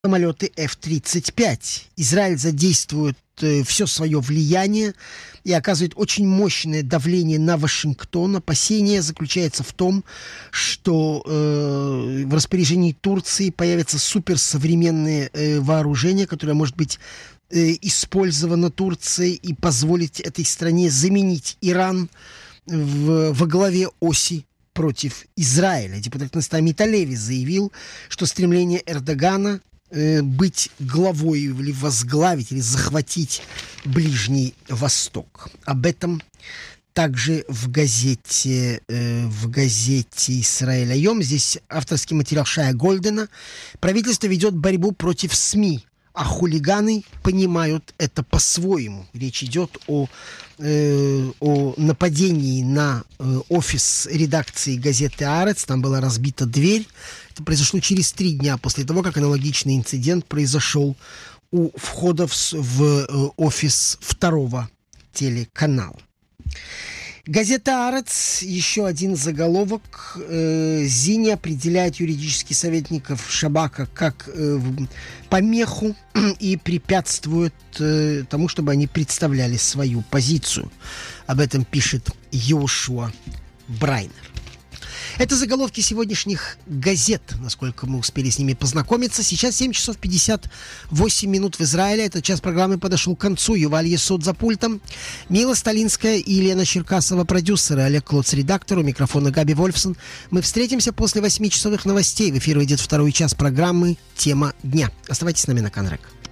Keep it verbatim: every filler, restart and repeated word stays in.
самолеты эф тридцать пять. Израиль задействует э, все свое влияние и оказывает очень мощное давление на Вашингтон. Опасение заключается в том, что э, в распоряжении Турции появятся суперсовременные э, вооружения, которое может быть э, использовано Турцией и позволить этой стране заменить Иран в, во главе оси против Израиля. Депутат Наставит Алеви заявил, что стремление Эрдогана э, быть главой или возглавить, или захватить Ближний Восток. Об этом также в газете, э, в газете «Исраэль Айом». Здесь авторский материал Шая Гольдена. Правительство ведет борьбу против СМИ, а хулиганы понимают это по-своему. Речь идет о, э, о нападении на э, офис редакции газеты «Аарец». Там была разбита дверь. Это произошло через три дня после того, как аналогичный инцидент произошел у входа в, в э, офис второго телеканала. Газета «Аарец», еще один заголовок. Э, Зини определяет юридических советников Шабака как э, помеху и препятствует э, тому, чтобы они представляли свою позицию. Об этом пишет Йошуа Брайнер. Это заголовки сегодняшних газет, насколько мы успели с ними познакомиться. Сейчас семь часов пятьдесят восемь минут в Израиле. Этот час программы подошел к концу. Юваль Есуд за пультом. Мила Сталинская и Елена Черкасова, продюсеры. Олег Клоц, редактор. У микрофона Габи Вольфсон. Мы встретимся после восьмичасовых новостей. В эфир выйдет второй час программы «Тема дня». Оставайтесь с нами на Канрек.